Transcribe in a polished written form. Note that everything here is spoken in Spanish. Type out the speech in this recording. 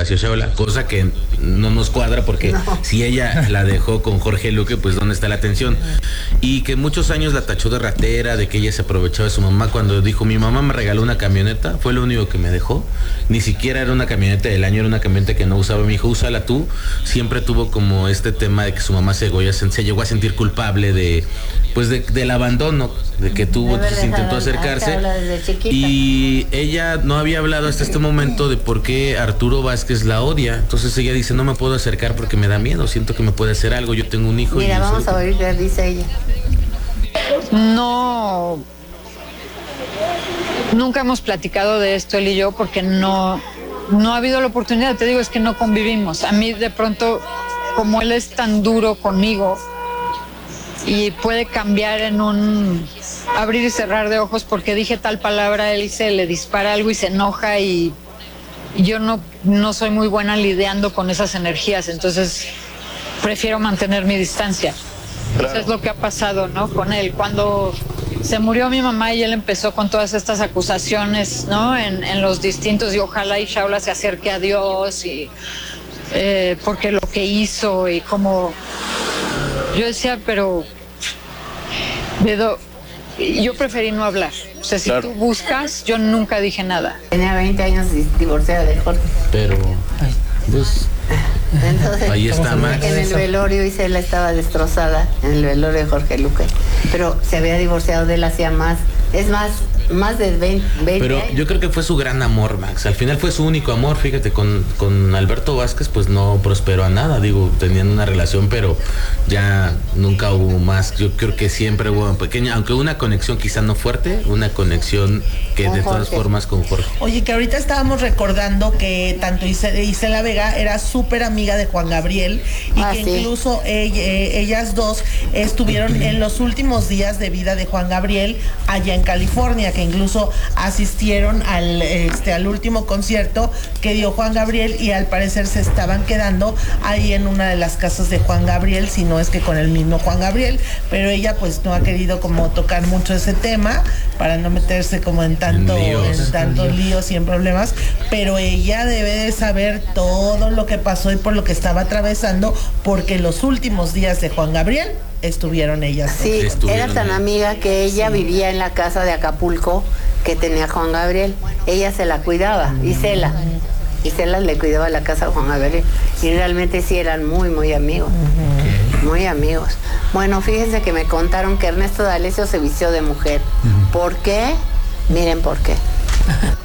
Horacio Shaula, cosa que no nos cuadra porque si ella la dejó con Jorge Luque, pues ¿dónde está la atención? Y que muchos años la tachó de ratera, de que ella se aprovechaba de su mamá cuando dijo, mi mamá me regaló una camioneta, fue lo único que me dejó, ni siquiera era una camioneta del año, era una camioneta que no usaba, me dijo, úsala tú. Siempre tuvo como este tema de que su mamá se llegó a sentir culpable de, pues del abandono, de que tuvo, entonces intentó acercarse y ella no había hablado hasta este momento de por qué Arturo Vázquez la odia. Entonces ella dice, no me puedo acercar porque me da miedo, siento que me puede hacer algo, yo tengo un hijo. Mira, vamos a oír qué dice ella. No, nunca hemos platicado de esto él y yo porque no ha habido la oportunidad, te digo, es que no convivimos. A mí de pronto, como él es tan duro conmigo y puede cambiar en un abrir y cerrar de ojos porque dije tal palabra, él se le dispara algo y se enoja y yo no soy muy buena lidiando con esas energías, entonces prefiero mantener mi distancia. Claro. Eso es lo que ha pasado, ¿no? Con él. Cuando se murió mi mamá y él empezó con todas estas acusaciones, ¿no? En los distintos, y ojalá y Shaula se acerque a Dios y porque lo que hizo y como yo decía, pero yo preferí no hablar. O sea, si claro, tú buscas, yo nunca dije nada. Tenía 20 años divorciada de Jorge. Pero, pues... Entonces, ahí está Max. En el velorio Isela estaba destrozada, en el velorio de Jorge Luque. Pero se había divorciado de él hacía más de 20 Pero años. yo creo que fue su gran amor, Max. Al final fue su único amor. Fíjate, con Alberto Vázquez pues no prosperó a nada. Digo, tenían una relación, pero ya nunca hubo más. Yo creo que siempre hubo una pequeña, aunque una conexión quizá no fuerte, una conexión que de todas formas con Jorge. Oye, que ahorita estábamos recordando que tanto Isela Vega era súper amiga de Juan Gabriel y que sí, incluso ellas dos estuvieron en los últimos días de vida de Juan Gabriel allá en California, que incluso asistieron al último concierto que dio Juan Gabriel y al parecer se estaban quedando ahí en una de las casas de Juan Gabriel, si no es que con el mismo Juan Gabriel, pero ella pues no ha querido como tocar mucho ese tema para no meterse como en tantos líos y en problemas, pero ella debe de saber todo lo que pasó y por lo que estaba atravesando, porque los últimos días de Juan Gabriel estuvieron ellas. Sí, era tan amiga que ella vivía en la casa de Acapulco que tenía Juan Gabriel. Ella se la cuidaba, Isela le cuidaba la casa de Juan Gabriel. Y realmente sí eran muy, muy amigos. Muy amigos. Bueno, fíjense que me contaron que Ernesto D'Alessio se vistió de mujer. ¿Por qué? Miren por qué.